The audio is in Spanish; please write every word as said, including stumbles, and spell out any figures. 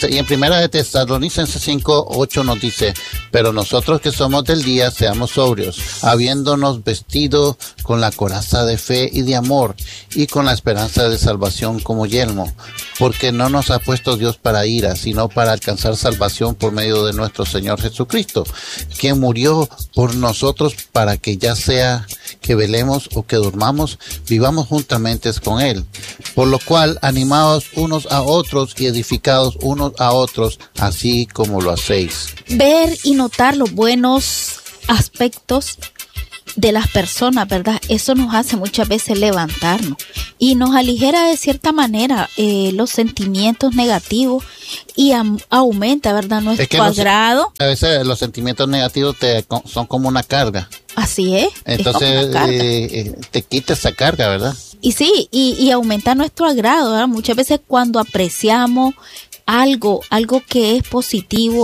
Dice, y en primera de Tesalonicenses cinco, ocho nos dice, pero nosotros que somos del día, seamos sobrios, habiéndonos vestido con la coraza de fe y de amor, y con la esperanza de salvación como yelmo, porque no nos ha puesto Dios para ira, sino para alcanzar salvación por medio de nuestro Señor Jesucristo, quien murió por nosotros para que ya sea que velemos o que durmamos, vivamos juntamente con Él. Por lo cual, animaos unos a otros y edificados unos a otros, así como lo hacéis. Ver y notar los buenos aspectos de las personas, ¿verdad? Eso nos hace muchas veces levantarnos y nos aligera de cierta manera eh, los sentimientos negativos y am- aumenta, ¿verdad? Nuestro es que los, agrado. A veces los sentimientos negativos te, son como una carga. Así es. Entonces es como eh, eh, te quita esa carga, ¿verdad? Y sí, y, y aumenta nuestro agrado, ¿verdad? Muchas veces cuando apreciamos algo, algo que es positivo,